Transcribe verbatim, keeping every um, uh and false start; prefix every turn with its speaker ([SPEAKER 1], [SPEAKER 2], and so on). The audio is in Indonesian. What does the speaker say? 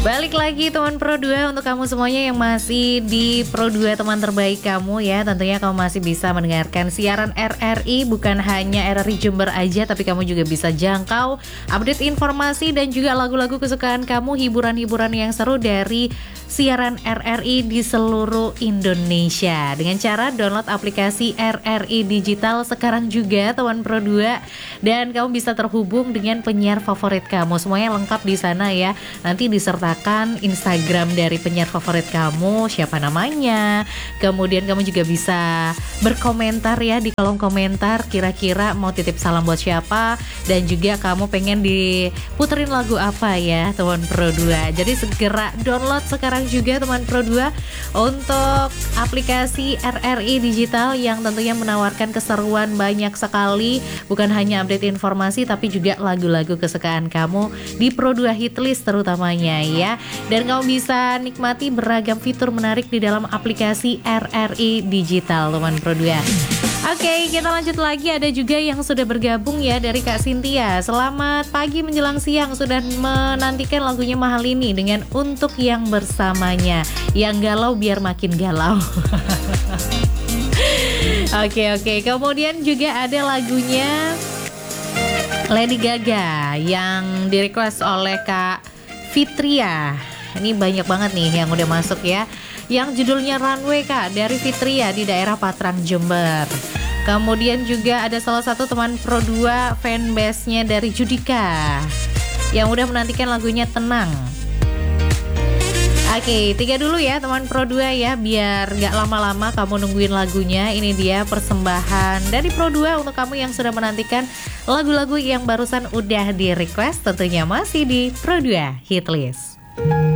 [SPEAKER 1] Balik lagi teman Pro dua untuk kamu semuanya yang masih di Pro dua teman terbaik kamu ya. Tentunya kamu masih bisa mendengarkan siaran R R I, bukan hanya R R I Jember aja, tapi kamu juga bisa jangkau update informasi dan juga lagu-lagu kesukaan kamu, hiburan-hiburan yang seru dari siaran R R I di seluruh Indonesia dengan cara download aplikasi R R I Digital sekarang juga teman Pro dua, dan kamu bisa terhubung dengan penyiar favorit kamu. Semuanya lengkap di sana ya. Nanti disertakan Instagram dari penyiar favorit kamu, siapa namanya. Kemudian kamu juga bisa berkomentar ya di kolom komentar, kira-kira mau titip salam buat siapa, dan juga kamu pengen diputerin lagu apa ya teman Pro dua. Jadi segera download sekarang juga teman Pro dua untuk aplikasi R R I Digital yang tentunya menawarkan keseruan banyak sekali, bukan hanya update informasi tapi juga lagu-lagu kesukaan kamu di Pro dua Hitlist terutamanya ya. Dan kamu bisa nikmati beragam fitur menarik di dalam aplikasi R R I Digital teman Pro dua. Oke, kita lanjut lagi. Ada juga yang sudah bergabung ya dari Kak Cynthia. Selamat pagi menjelang siang, sudah menantikan lagunya Mahal ini dengan Untuk Yang Bersamanya. Yang galau biar makin galau. Oke oke. Kemudian juga ada lagunya Lady Gaga yang direquest oleh Kak Fitria. Ini banyak banget nih yang udah masuk ya. Yang judulnya Runway Kak, dari Fitria di daerah Patrang Jember. Kemudian juga ada salah satu teman Pro dua fanbase-nya dari Judika yang udah menantikan lagunya Tenang. Oke, tiga dulu ya teman Pro dua ya, biar gak lama-lama kamu nungguin lagunya. Ini dia persembahan dari Pro dua untuk kamu yang sudah menantikan lagu-lagu yang barusan udah di request, tentunya masih di Pro dua Hitlist.